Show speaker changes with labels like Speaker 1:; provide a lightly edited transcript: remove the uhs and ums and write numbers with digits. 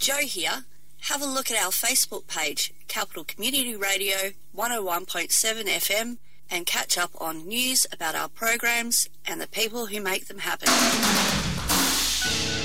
Speaker 1: Jo here. Have a look at our Facebook page, Capital Community Radio 101.7 FM, and catch up on news about our programs and the people who make them happen.